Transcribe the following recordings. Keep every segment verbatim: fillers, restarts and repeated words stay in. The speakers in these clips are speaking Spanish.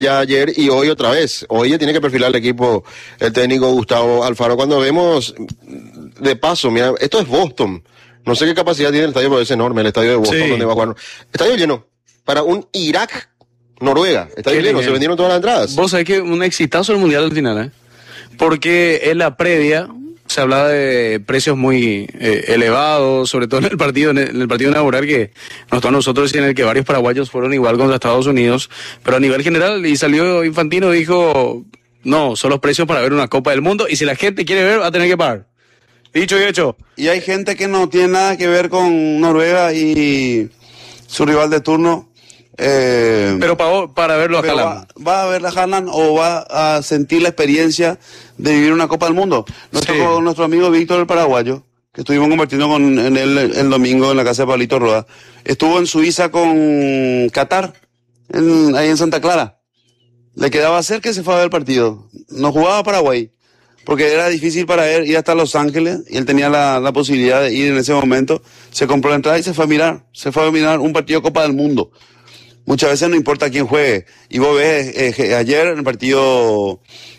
ya ayer y hoy otra vez. Hoy ya tiene que perfilar el equipo el técnico Gustavo Alfaro. Cuando vemos, de paso, mira, esto es Boston. No sé qué capacidad tiene el estadio, pero es enorme el estadio de Boston, sí, donde va a jugar. Estadio lleno. Para un Irak, Noruega. Estadio lleno, bien. Se vendieron todas las entradas. Vos sabés que un exitazo el Mundial al final, ¿eh? Porque en la previa se hablaba de precios muy eh, elevados, sobre todo en el partido en el, en el partido inaugural que nos tocó a nosotros y en el que varios paraguayos fueron igual contra Estados Unidos, pero a nivel general, y salió Infantino, dijo, no, son los precios para ver una Copa del Mundo, y si la gente quiere ver, va a tener que pagar. Dicho y hecho. Y hay gente que no tiene nada que ver con Noruega y su rival de turno. Eh, pero para, para verlo a Haaland. Va, va a ver a Haaland o va a sentir la experiencia de vivir una Copa del Mundo. Nuestro, sí. nuestro amigo Víctor el paraguayo, que estuvimos compartiendo con en él el, el domingo en la casa de Pablito Roda, estuvo en Suiza con Qatar, en, ahí en Santa Clara. Le quedaba cerca y se fue a ver el partido. No jugaba Paraguay, porque era difícil para él ir hasta Los Ángeles, y él tenía la, la posibilidad de ir en ese momento. Se compró la entrada y se fue a mirar. Se fue a mirar un partido de Copa del Mundo. Muchas veces no importa quién juegue. Y vos ves, eh, ayer en el partido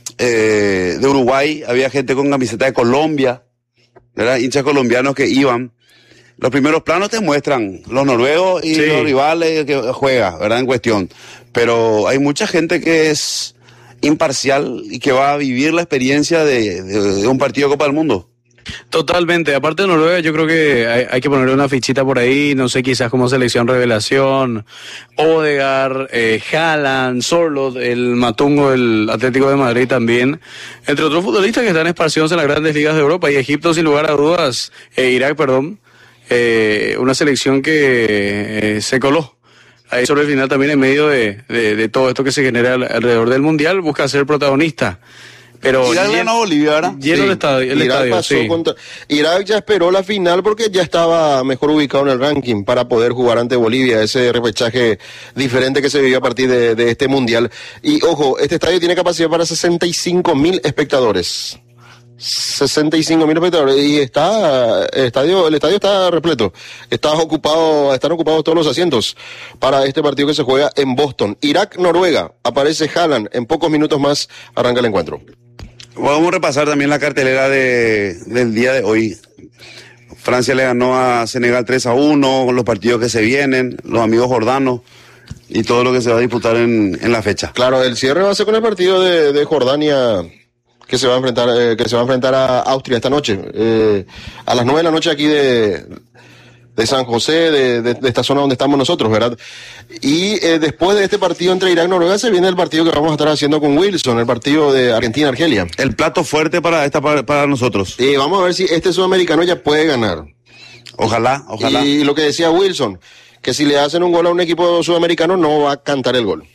eh, de Uruguay, había gente con camiseta de Colombia, ¿verdad? Hinchas colombianos que iban. Los primeros planos te muestran los noruegos y sí. los rivales que juega, ¿verdad? En cuestión. Pero hay mucha gente que es imparcial y que va a vivir la experiencia de, de, de un partido de Copa del Mundo. Totalmente, aparte de Noruega yo creo que hay, hay que ponerle una fichita por ahí, no sé, quizás como selección revelación, Odegaard, eh, Haaland, Sorloth, el matungo del Atlético de Madrid también, entre otros futbolistas que están esparcidos en las grandes ligas de Europa, y Egipto sin lugar a dudas, eh, Irak, perdón, eh, una selección que eh, se coló ahí sobre el final también en medio de, de, de todo esto que se genera alrededor del Mundial, busca ser protagonista. Pero Irak ganó Bolivia, ¿verdad? Lleno sí. el estadio. El Irak, estadio pasó sí. contra... Irak ya esperó la final porque ya estaba mejor ubicado en el ranking para poder jugar ante Bolivia, ese repechaje diferente que se vivió a partir de, de este mundial. Y ojo, este estadio tiene capacidad para sesenta y cinco mil espectadores. sesenta y cinco mil espectadores y está el estadio, el estadio está repleto. Está ocupado, están ocupados todos los asientos para este partido que se juega en Boston. Irak, Noruega, aparece Haaland, en pocos minutos más arranca el encuentro. Vamos a repasar también la cartelera de, del día de hoy. Francia le ganó a Senegal tres a uno, con los partidos que se vienen, los amigos jordanos y todo lo que se va a disputar en, en la fecha. Claro, el cierre va a ser con el partido de, de Jordania que se va a enfrentar eh, que se va a enfrentar a Austria esta noche, eh, a las nueve de la noche aquí de, de San José, de, de, de esta zona donde estamos nosotros, ¿verdad? Y eh, después de este partido entre Irak y Noruega se viene el partido que vamos a estar haciendo con Wilson, el partido de Argentina-Argelia. El plato fuerte para esta para, para nosotros. Y vamos a ver si este sudamericano ya puede ganar. Ojalá, ojalá. Y lo que decía Wilson, que si le hacen un gol a un equipo sudamericano no va a cantar el gol.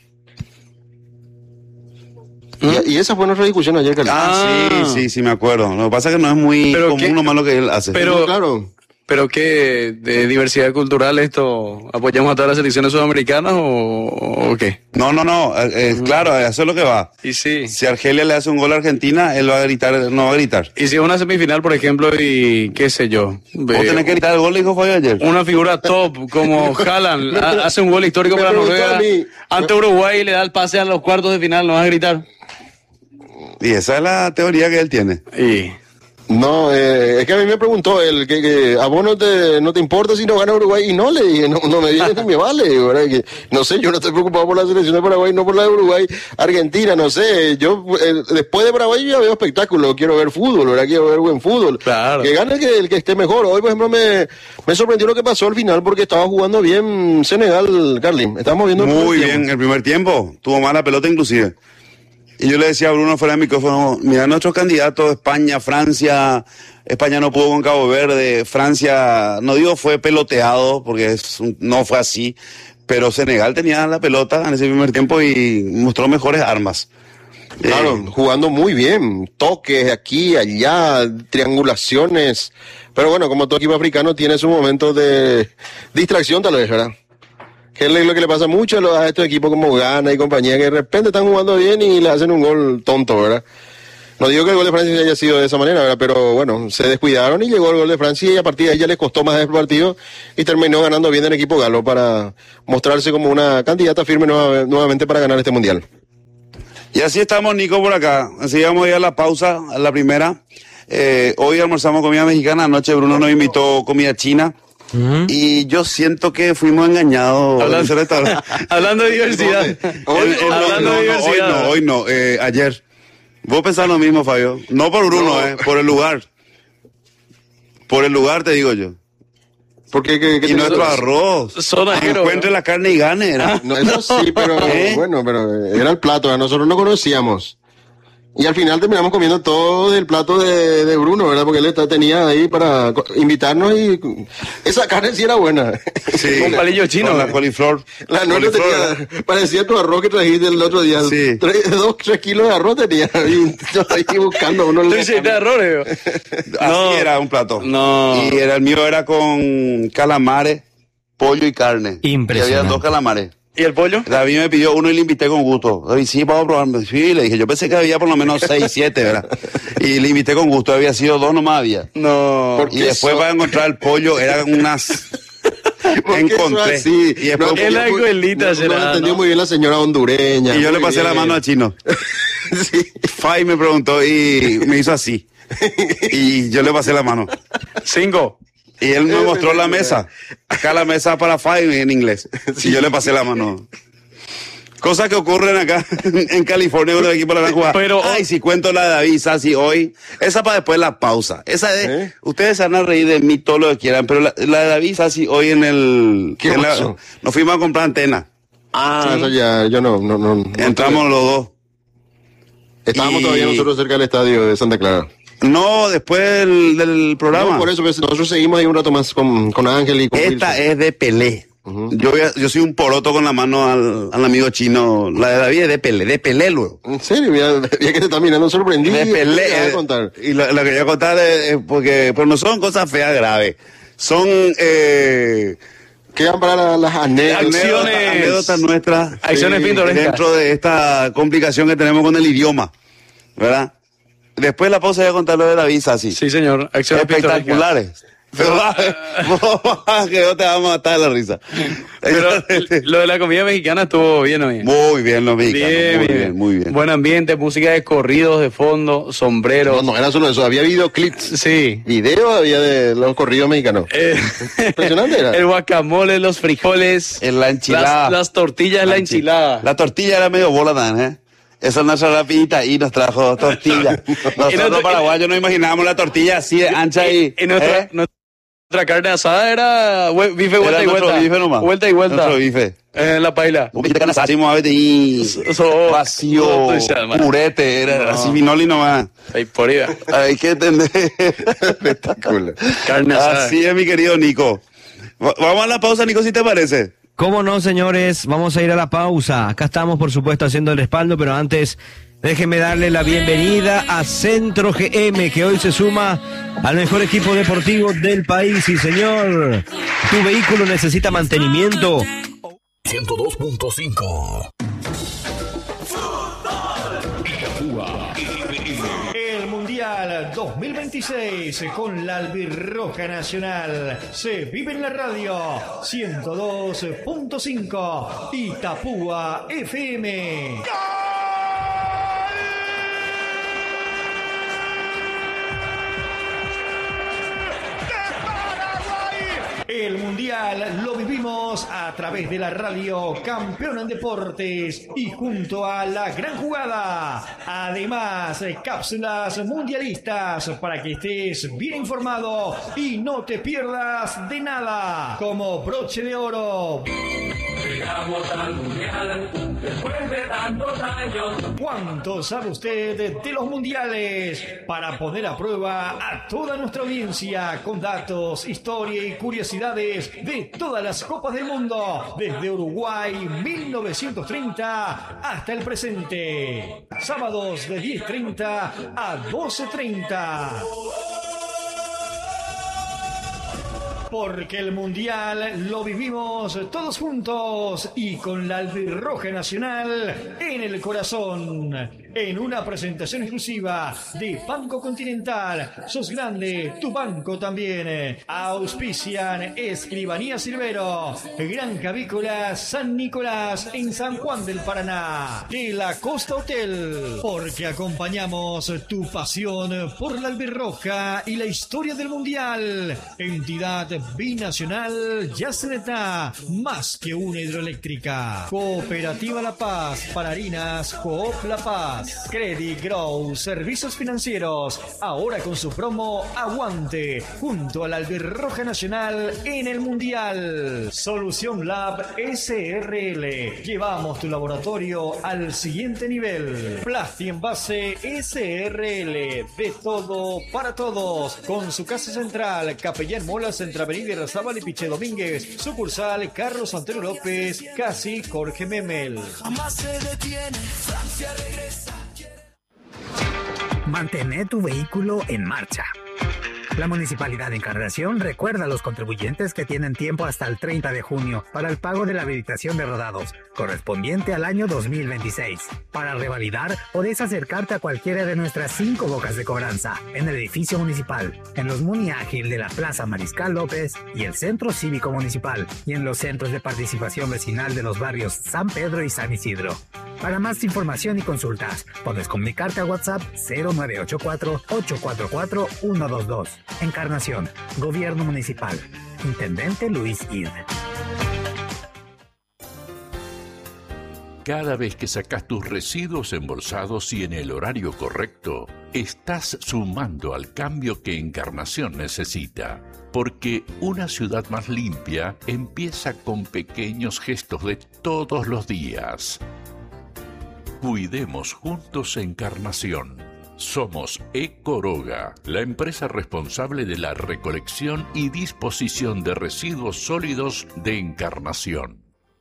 ¿Mm? Y, y esa fue nuestra discusión ayer, Carlos. Ah, sí, sí, sí, me acuerdo. Lo que pasa es que no es muy pero común que, lo malo que él hace. Pero, claro. Pero qué, de diversidad cultural esto, ¿apoyamos a todas las selecciones sudamericanas o, o qué? No, no, no, eh, mm. claro, eso es lo que va. Y sí. Si Argelia le hace un gol a Argentina, él va a gritar, no va a gritar. Y si es una semifinal, por ejemplo, y qué sé yo. Vos tenés que gritar el gol, dijo Fabio ayer. Una figura top como Haaland hace un gol histórico para Noruega ante Uruguay y le da el pase a los cuartos de final, ¿no vas a gritar? Y esa es la teoría que él tiene. Y... No, eh, es que a mí me preguntó él que, que a vos no te, no te importa si no gana Uruguay, y no le dije, no, no me viene ni me vale, ¿verdad? Que, no sé, yo no estoy preocupado por la selección de Paraguay, no por la de Uruguay, Argentina, no sé, yo eh, después de Paraguay yo ya veo espectáculo, quiero ver fútbol, ¿verdad? Quiero ver buen fútbol, claro. Que gane el que, el que esté mejor. Hoy, por ejemplo, me, me sorprendió lo que pasó al final porque estaba jugando bien Senegal, Carlin, estábamos viendo el muy bien, tiempo. El primer tiempo, tuvo mala pelota inclusive. Y yo le decía a Bruno fuera de micrófono, mira nuestros candidatos, España, Francia, España no pudo con Cabo Verde, Francia, no digo fue peloteado, porque es un, no fue así, pero Senegal tenía la pelota en ese primer tiempo y mostró mejores armas. Claro, eh, jugando muy bien, toques aquí, allá, triangulaciones, pero bueno, como todo equipo africano tiene su momento de distracción tal vez, ¿verdad? Que es lo que le pasa mucho a estos equipos como Ghana y compañía, que de repente están jugando bien y le hacen un gol tonto, ¿verdad? No digo que el gol de Francia haya sido de esa manera, ¿verdad? Pero bueno, se descuidaron y llegó el gol de Francia y a partir de ahí ya les costó más el partido y terminó ganando bien el equipo galo para mostrarse como una candidata firme nueva, nuevamente para ganar este mundial. Y así estamos, Nico, por acá. Así vamos a ir a la pausa, a la primera. Eh, hoy almorzamos comida mexicana, anoche Bruno nos invitó comida china. Uh-huh. Y yo siento que fuimos engañados. Hablando, hablando de diversidad. Hoy, hoy, no, hablando no, de diversidad. Hoy no, hoy no, eh, ayer. Vos pensás lo mismo, Fabio. No por Bruno, no. eh, por el lugar. Por el lugar, te digo yo. Porque que, que y nuestro sos, arroz. Son ajeros, encuentre la carne y gane. Era. No, eso sí, pero ¿Eh? bueno, pero era el plato, a nosotros no conocíamos. Y al final terminamos comiendo todo del plato de, de Bruno, ¿verdad? Porque él tenía ahí para invitarnos y esa carne sí era buena. Sí. Un palillo chino. Con la coliflor. La noche tenía, parecía tu arroz que trajiste el otro día. Sí. Tres, dos, tres kilos de arroz tenía. Y yo ahí buscando uno. ¿Tú hiciste arroz, yo? Así no. Era un plato. No. Y era, el mío era con calamares, pollo y carne. Impresionante. Y había dos calamares. ¿Y el pollo? David me pidió uno y le invité con gusto. David, sí, vamos a probar. Sí, le dije, yo pensé que había por lo menos seis, siete, ¿verdad? Y le invité con gusto, había sido dos nomás había. No. Y después so... para encontrar el pollo, eran unas... Encontré. Así? Y después... No, es la escuelita, no, no entendió muy bien la señora hondureña. Y yo le pasé bien. la mano al chino. Sí. Fai me preguntó y me hizo así. Y yo le pasé la mano. Cinco. Y él me mostró la mesa. Acá la mesa para Five en inglés. Y yo le pasé la mano. Cosas que ocurren acá en California con los equipos de la Gran Jugada. Pero, ay, si cuento la de David Sassi hoy. Esa para después la pausa. Esa de, ¿Eh? Ustedes se van a reír de mí todo lo que quieran, pero la, la de David Sassi hoy en el... ¿Qué en la, nos fuimos a comprar antena. Ah, ¿sí? Eso ya, yo no, no, no. Entramos no los dos. Estábamos y... todavía nosotros cerca del estadio de Santa Clara. No, después del, del programa. No, por eso, pues, nosotros seguimos ahí un rato más con, con Ángel y con Esta Wilson. es de Pelé. Uh-huh. Yo, yo soy un poroto con la mano al, al amigo chino. La de David es de Pelé, de Pelé luego. ¿En serio? Mira, ya que te está mirando sorprendido. De Pelé. ¿Qué vas a contar? Y lo, lo que voy a contar es, es porque, pero no son cosas feas graves. Son, eh... Quedan para la, las anécdotas. Acciones. Anécdotas nuestras. Acciones sí, pintorescas. Dentro de esta complicación que tenemos con el idioma. ¿Verdad? Después la pausa voy a contar lo de David Sassi. Sí, señor. Acciones espectaculares. Pero que yo te vamos a matar de la risa. Pero lo de la comida mexicana estuvo bien, ¿o bien? Muy bien, los mexicanos. Bien, muy bien, bien, muy bien. Buen ambiente, música de corridos de fondo, sombreros. No, no era solo eso, había videoclips. Sí. Video había de los corridos mexicanos. Eh, Impresionante era. El guacamole, los frijoles. En la enchilada. Las, las tortillas, la, la enchilada. La tortilla era medio bola, Dan, ¿eh? Esa es nuestra rapidita y nos trajo tortilla. Nosotros los paraguayos no imaginábamos la tortilla así de ancha y... y nuestra, ¿eh? nuestra carne asada era bife vuelta era y vuelta. Bife nomás. Vuelta y vuelta. Nuestro bife. En la paila. Un bife de carne asada, a veces y so, vacío, so, purete, era no. Así vinoli nomás. Ay, por ahí. Hay que entender. Espectacular. Carne asada. Así es, mi querido Nico. Vamos a la pausa, Nico, si te parece. ¿Cómo no, señores? Vamos a ir a la pausa. Acá estamos, por supuesto, haciendo el respaldo, pero antes déjenme darle la bienvenida a Centro G M, que hoy se suma al mejor equipo deportivo del país. Sí, señor. ¿Tu vehículo necesita mantenimiento? ciento dos punto cinco. El Mundial dos mil veintiséis con la Albirroja Nacional se vive en la radio ciento dos punto cinco Itapúa F M. El Mundial lo vivimos a través de la radio Campeón en Deportes y junto a La Gran Jugada. Además, cápsulas mundialistas para que estés bien informado y no te pierdas de nada. Como broche de oro. Llegamos al Mundial después de tantos años. ¿Cuánto sabe usted de los mundiales? Para poner a prueba a toda nuestra audiencia con datos, historia y curiosidades de todas las copas del mundo, desde Uruguay mil novecientos treinta hasta el presente. Sábados de diez treinta a doce treinta. Porque el Mundial lo vivimos todos juntos y con la Albirroja Nacional en el corazón. en una presentación exclusiva de Banco Continental. Sos grande, tu banco también. Auspician Escribanía Silvero, Granja Avícola San Nicolás en San Juan del Paraná, de la Costa Hotel, porque acompañamos tu pasión por la albirroja y la historia del Mundial. Entidad binacional Yaceneta, más que una hidroeléctrica. Cooperativa La Paz, para harinas Coop La Paz. Credit Grow, servicios financieros, ahora con su promo Aguante, junto a la albirroja nacional en el Mundial. Solución Lab S R L, llevamos tu laboratorio al siguiente nivel. Plasti Envase S R L, de todo para todos, con su casa central, Capellán Molas, entre Avenida Irarrázaval y Piche Domínguez, sucursal Carlos Santero López, casi Jorge Memel. Jamás se detiene, Francia regresa. Mantener tu vehículo en marcha. La Municipalidad de Encarnación recuerda a los contribuyentes que tienen tiempo hasta el treinta de junio para el pago de la habilitación de rodados, correspondiente al año dos mil veintiséis. Para revalidar, podés acercarte a cualquiera de nuestras cinco bocas de cobranza, en el edificio municipal, en los Muni Ágil de la Plaza Mariscal López y el Centro Cívico Municipal, y en los centros de participación vecinal de los barrios San Pedro y San Isidro. Para más información y consultas, puedes comunicarte a WhatsApp cero nueve ocho cuatro, ocho cuatro cuatro, uno dos dos. Encarnación, Gobierno Municipal. Intendente Luis Id. Cada vez que sacas tus residuos embolsados y en el horario correcto, estás sumando al cambio que Encarnación necesita. Porque una ciudad más limpia empieza con pequeños gestos de todos los días. Cuidemos juntos Encarnación. Somos Ecoroga, la empresa responsable de la recolección y disposición de residuos sólidos de Encarnación.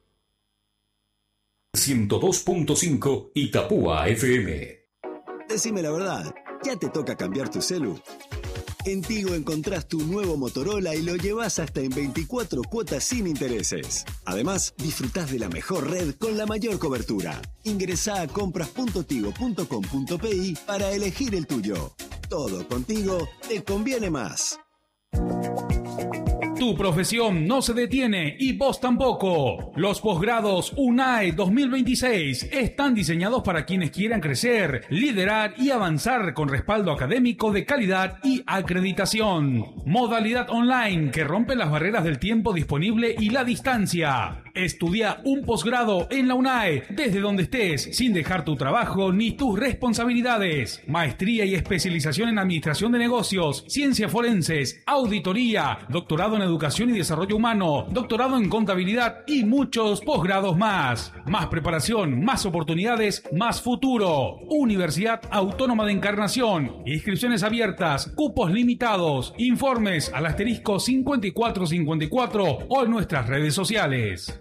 ciento dos punto cinco Itapúa F M. Decime la verdad, ¿ya te toca cambiar tu celu? En Tigo encontrás tu nuevo Motorola y lo llevas hasta en veinticuatro cuotas sin intereses. Además, disfrutás de la mejor red con la mayor cobertura. Ingresá a compras punto tigo punto com punto pi para elegir el tuyo. Todo contigo te conviene más. Tu profesión no se detiene y vos tampoco. Los posgrados UNAE dos mil veintiséis están diseñados para quienes quieran crecer, liderar y avanzar con respaldo académico de calidad y acreditación. Modalidad online que rompe las barreras del tiempo disponible y la distancia. Estudia un posgrado en la UNAE desde donde estés, sin dejar tu trabajo ni tus responsabilidades. Maestría y especialización en administración de negocios, ciencias forenses, auditoría, doctorado en Educación y Desarrollo Humano, doctorado en Contabilidad y muchos posgrados más. Más preparación, más oportunidades, más futuro. Universidad Autónoma de Encarnación. Inscripciones abiertas, cupos limitados. Informes al asterisco cincuenta y cuatro cincuenta y cuatro o en nuestras redes sociales.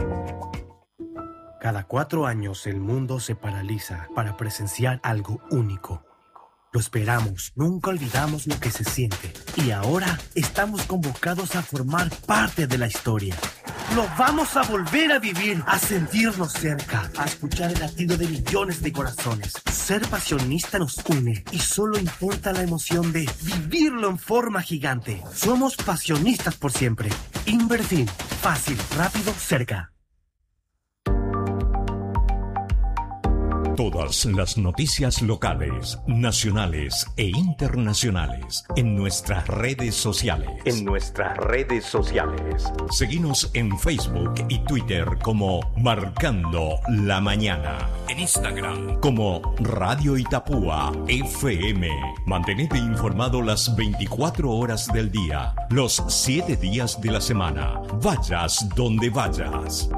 Cada cuatro años el mundo se paraliza para presenciar algo único. Lo esperamos, nunca olvidamos lo que se siente. Y ahora estamos convocados a formar parte de la historia. Lo vamos a volver a vivir, a sentirnos cerca, a escuchar el latido de millones de corazones. Ser pasionista nos une y solo importa la emoción de vivirlo en forma gigante. Somos pasionistas por siempre. Invertir, fácil, rápido, cerca. Todas las noticias locales, nacionales e internacionales en nuestras redes sociales. En nuestras redes sociales. Seguinos en Facebook y Twitter como Marcando la Mañana. En Instagram como Radio Itapúa F M. Mantenete informado las veinticuatro horas del día, los siete días de la semana. Vayas donde vayas.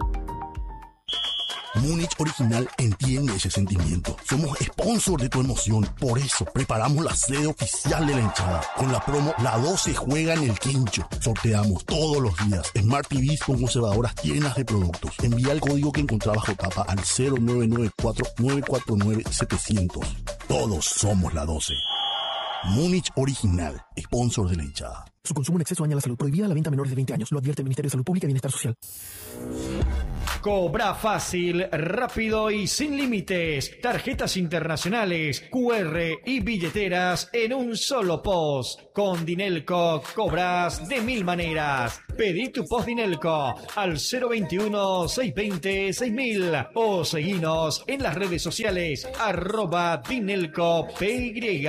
Múnich Original entiende ese sentimiento. Somos sponsor de tu emoción. Por eso preparamos la sede oficial de la hinchada. Con la promo La doce juega en el quincho. Sorteamos todos los días Smart T Vs con conservadoras llenas de productos. Envía el código que encontrás bajo tapa al cero nueve nueve cuatro, nueve cuatro nueve, setecientos. Todos somos la doce. Múnich Original, sponsor de la hinchada. Su consumo en exceso daña la salud. Prohibida la venta a menores de veinte años. Lo advierte el Ministerio de Salud Pública y Bienestar Social. Cobra fácil, rápido y sin límites. Tarjetas internacionales, Q R y billeteras en un solo post. Con Dinelco cobras de mil maneras. Pedí tu post Dinelco al cero veintiuno, seiscientos veinte, seis mil o seguinos en las redes sociales arroba Dinelco P Y.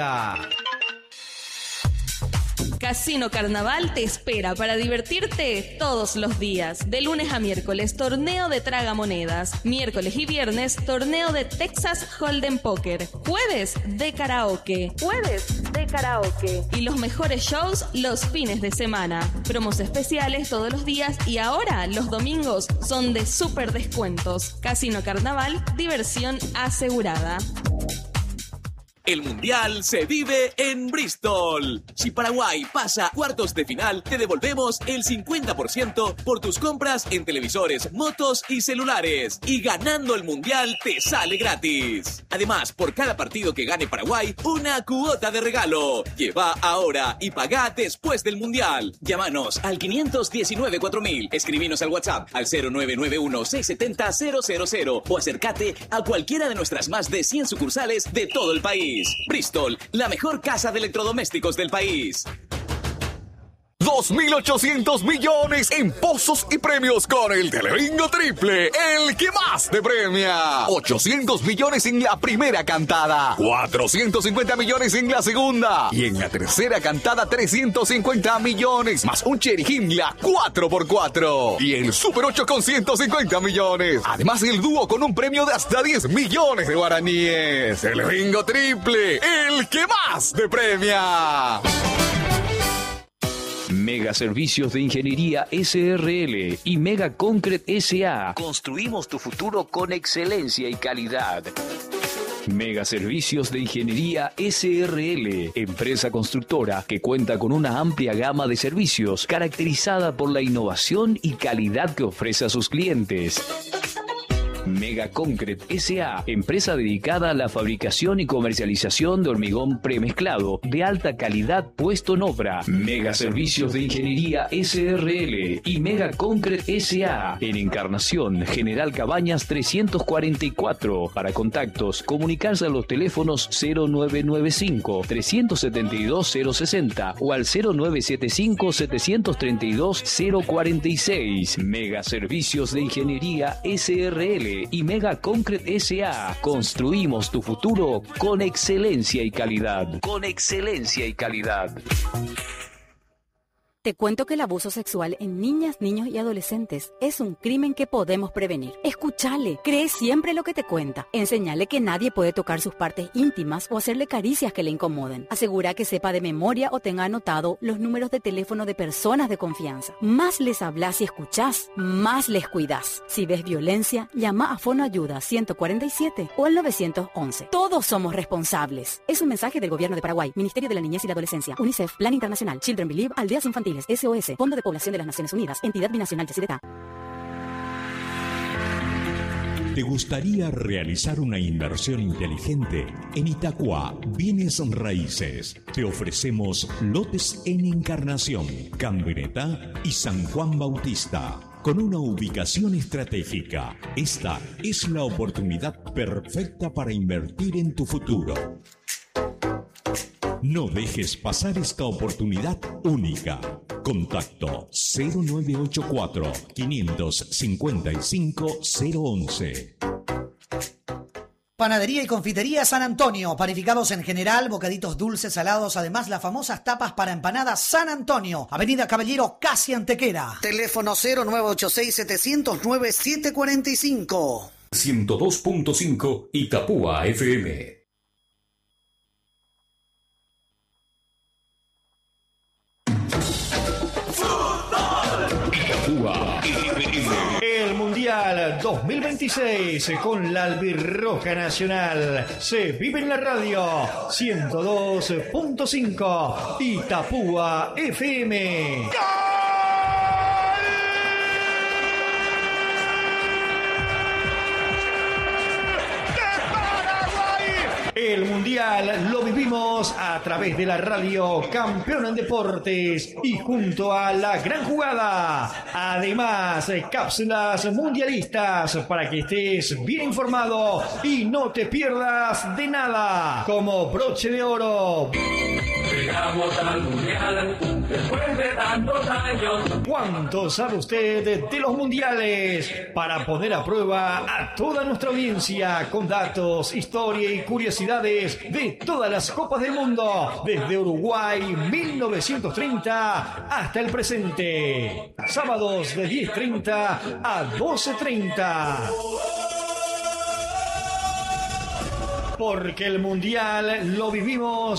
Casino Carnaval te espera para divertirte todos los días. De lunes a miércoles, torneo de tragamonedas. Miércoles y viernes, torneo de Texas Hold'em Poker. Jueves de karaoke. Jueves de karaoke. Y los mejores shows los fines de semana. Promos especiales todos los días y ahora los domingos son de súper descuentos. Casino Carnaval, diversión asegurada. El Mundial se vive en Bristol. Si Paraguay pasa a cuartos de final, te devolvemos el cincuenta por ciento por tus compras en televisores, motos y celulares. Y ganando el Mundial te sale gratis. Además, por cada partido que gane Paraguay, una cuota de regalo. Lleva ahora y paga después del Mundial. Llámanos al quinientos diecinueve cuatro mil. Escribinos al WhatsApp al cero nueve nueve uno, seis siete cero, cero cero cero o acércate a cualquiera de nuestras más de cien sucursales de todo el país. Bristol, la mejor casa de electrodomésticos del país. dos mil ochocientos millones en pozos y premios con el Telebingo Triple, el que más te premia. ochocientos millones en la primera cantada, cuatrocientos cincuenta millones en la segunda y en la tercera cantada trescientos cincuenta millones, más un Cherry Himla cuatro por cuatro y el Super ocho con ciento cincuenta millones. Además el dúo con un premio de hasta diez millones de guaraníes. Telebingo Triple, el que más te premia. Mega Servicios de Ingeniería S R L y Mega Concrete S A. Construimos tu futuro con excelencia y calidad. Mega Servicios de Ingeniería S R L, empresa constructora que cuenta con una amplia gama de servicios caracterizada por la innovación y calidad que ofrece a sus clientes. Mega Concrete S A, empresa dedicada a la fabricación y comercialización de hormigón premezclado de alta calidad puesto en obra. Mega Servicios de Ingeniería S R L y Mega Concrete S A en Encarnación, General Cabañas trescientos cuarenta y cuatro. Para contactos, comunicarse a los teléfonos cero nueve nueve cinco, tres siete dos, cero seis cero o al cero nueve siete cinco, siete tres dos, cero cuatro seis. Mega Servicios de Ingeniería S R L y Mega Concrete S A. Construimos tu futuro con excelencia y calidad. Con excelencia y calidad. Te cuento que el abuso sexual en niñas, niños y adolescentes es un crimen que podemos prevenir. Escúchale, cree siempre lo que te cuenta. Enséñale que nadie puede tocar sus partes íntimas o hacerle caricias que le incomoden. Asegura que sepa de memoria o tenga anotado los números de teléfono de personas de confianza. Más les hablas y escuchás, más les cuidás. Si ves violencia, llama a Fono Ayuda ciento cuarenta y siete o al nueve once. Todos somos responsables. Es un mensaje del Gobierno de Paraguay, Ministerio de la Niñez y la Adolescencia, UNICEF, Plan Internacional, Children Believe, Aldeas Infantiles, S O S, Fondo de Población de las Naciones Unidas, Entidad Binacional Yacyretá. ¿Te gustaría realizar una inversión inteligente? En Itacua, Bienes Raíces. Te ofrecemos lotes en Encarnación, Cambreta y San Juan Bautista. Con una ubicación estratégica, esta es la oportunidad perfecta para invertir en tu futuro. No dejes pasar esta oportunidad única. Contacto cero nueve ocho cuatro, cinco cinco cinco, cero once. Panadería y confitería San Antonio, panificados en general, bocaditos dulces, salados, además las famosas tapas para empanadas San Antonio, Avenida Caballero, casi Antequera. Teléfono cero nueve ocho seis, siete cero cero nueve, siete cuatro cinco. ciento dos punto cinco Itapúa F M. El Mundial dos mil veintiséis con la Albirroja Nacional se vive en la radio ciento dos punto cinco Itapúa F M. El Mundial lo vivimos a través de la radio Campeón en Deportes y junto a La Gran Jugada. Además, cápsulas mundialistas para que estés bien informado y no te pierdas de nada. Como broche de oro. Llegamos al Mundial después de tantos años. ¿Cuánto sabe usted de los mundiales? Para poner a prueba a toda nuestra audiencia con datos, historia y curiosidades de todas las copas del mundo, desde Uruguay mil novecientos treinta hasta el presente. Sábados de diez treinta a doce treinta. Porque el Mundial lo vivimos